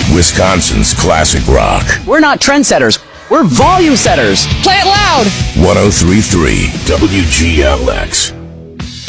Wisconsin's classic rock. We're not trendsetters. We're volume setters. Play it loud. 103.3 WGLX.